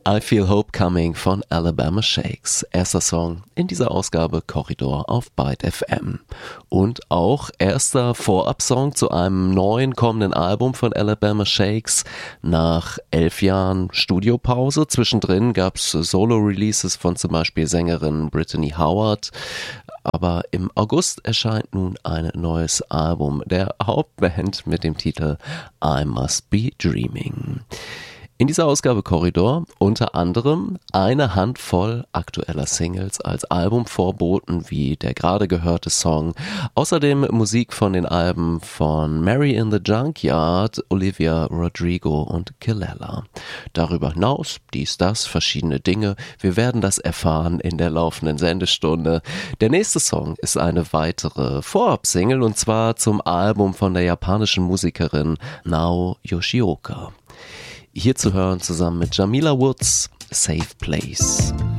I Feel Hope Coming von Alabama Shakes. Erster Song in dieser Ausgabe Korridor auf Byte FM. Und auch erster Vorab-Song zu einem neuen kommenden Album von Alabama Shakes. Nach 11 Jahren Studiopause. Zwischendrin gab es Solo-Releases von zum Beispiel Sängerin Brittany Howard. Aber im August erscheint nun ein neues Album der Hauptband mit dem Titel I Must Be Dreaming. In dieser Ausgabe Korridor unter anderem eine Handvoll aktueller Singles als Albumvorboten wie der gerade gehörte Song. Außerdem Musik von den Alben von Mary in the Junkyard, Olivia Rodrigo und Kilella. Darüber hinaus das, verschiedene Dinge. Wir werden das erfahren in der laufenden Sendestunde. Der nächste Song ist eine weitere Vorab-Single und zwar zum Album von der japanischen Musikerin Nao Yoshioka. Hier zu hören zusammen mit Jamila Woods, Safe Place.